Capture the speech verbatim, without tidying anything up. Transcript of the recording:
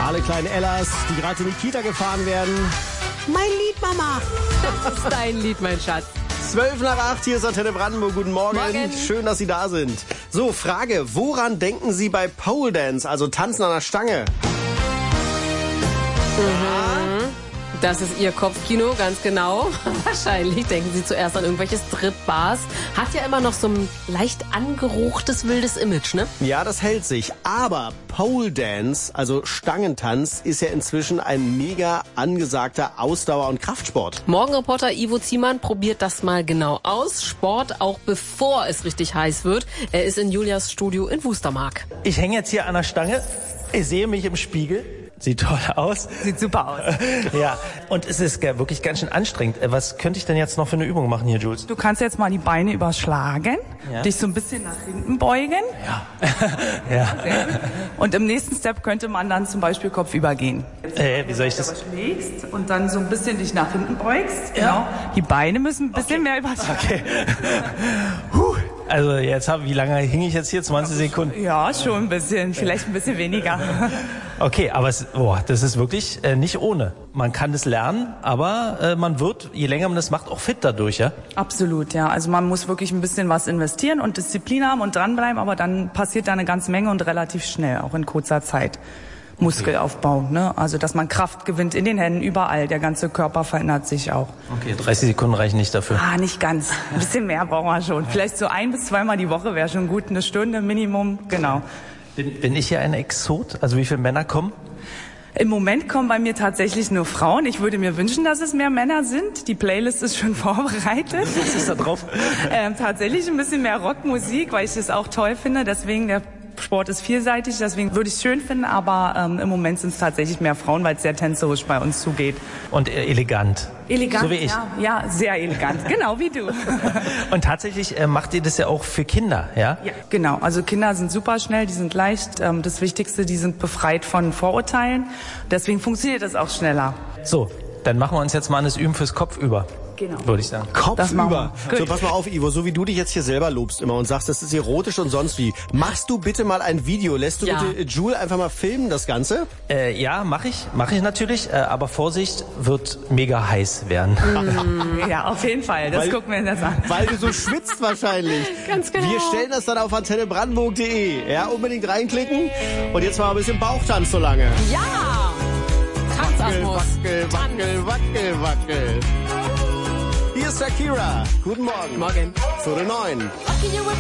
Alle kleinen Ellas, die gerade in die Kita gefahren werden. Mein Lied, Mama. Das ist dein Lied, mein Schatz. Zwölf nach acht, hier ist Antenne Brandenburg. Guten Morgen. Morgen. Schön, dass Sie da sind. So, Frage, woran denken Sie bei Pole Dance, also Tanzen an der Stange? Das ist Ihr Kopfkino, ganz genau. Wahrscheinlich denken Sie zuerst an irgendwelche Strip-Bars. Hat ja immer noch so ein leicht angeruchtes, wildes Image, ne? Ja, das hält sich. Aber Pole Dance, also Stangentanz, ist ja inzwischen ein mega angesagter Ausdauer- und Kraftsport. Morgenreporter Ivo Ziemann probiert das mal genau aus. Sport, auch bevor es richtig heiß wird. Er ist in Julias Studio in Wustermark. Ich hänge jetzt hier an der Stange. Ich sehe mich im Spiegel. Sieht toll aus. Sieht super aus. Ja, und es ist wirklich ganz schön anstrengend. Was könnte ich denn jetzt noch für eine Übung machen hier, Jules? Du kannst jetzt mal die Beine überschlagen, Ja. dich so ein bisschen nach hinten beugen. Ja. ja. Und im nächsten Step könnte man dann zum Beispiel kopfüber gehen. Äh, wie soll ich das? Überschlägst und dann so ein bisschen dich nach hinten beugst. Genau. Die Beine müssen ein bisschen mehr überschlagen. Okay. Puh. Also jetzt hab, wie lange hing ich jetzt hier? zwanzig Sekunden? Ja, schon ein bisschen. Vielleicht ein bisschen weniger. Okay, aber es, boah, das ist wirklich äh, nicht ohne. Man kann es lernen, aber äh, man wird, je länger man das macht, auch fit dadurch, ja? Absolut, ja. Also man muss wirklich ein bisschen was investieren und Disziplin haben und dranbleiben, aber dann passiert da eine ganze Menge und relativ schnell, auch in kurzer Zeit. Muskelaufbau, ne? Also dass man Kraft gewinnt in den Händen, überall. Der ganze Körper verändert sich auch. Okay, dreißig Sekunden reichen nicht dafür. Ah, nicht ganz. Ein bisschen mehr brauchen wir schon. Vielleicht so ein bis zweimal die Woche wäre schon gut. Eine Stunde Minimum, genau. Bin, bin ich hier ein Exot? Also wie viele Männer kommen? Im Moment kommen bei mir tatsächlich nur Frauen. Ich würde mir wünschen, dass es mehr Männer sind. Die Playlist ist schon vorbereitet. Was ist da drauf? ähm, tatsächlich ein bisschen mehr Rockmusik, weil ich das auch toll finde. Deswegen, der Sport ist vielseitig, deswegen würde ich es schön finden. Aber ähm, im Moment sind es tatsächlich mehr Frauen, weil es sehr tänzerisch bei uns zugeht. Und äh, elegant. Elegant, So wie ich. Ja, ja, sehr elegant. Genau wie du. Und tatsächlich äh, macht ihr das ja auch für Kinder, ja? Ja, genau. Also Kinder sind super schnell, die sind leicht. Ähm, das Wichtigste, die sind befreit von Vorurteilen. Deswegen funktioniert das auch schneller. So, dann machen wir uns jetzt mal an das Üben fürs Kopf über. Genau. Würde ich sagen. Kopf Das machen über. wir. So, Gut. pass mal auf, Ivo, so wie du dich jetzt hier selber lobst immer und sagst, das ist erotisch und sonst wie. Machst du bitte mal ein Video? Lässt du Ja. bitte Jule einfach mal filmen, das Ganze? Äh, ja, mache ich, mache ich natürlich, äh, aber Vorsicht, wird mega heiß werden. Ja, auf jeden Fall. Das Weil- gucken wir uns jetzt an. Weil du so schwitzt wahrscheinlich. Ganz genau. Wir stellen das dann auf antenne brandenburg punkt de. Ja, unbedingt reinklicken. Und jetzt mal ein bisschen Bauchtanz so lange. Ja! Tanzatmos. Wackel, wackel, wackel, wackel. Hier ist Shakira. Guten Morgen. Morgen. Viertel neun. Rocking you with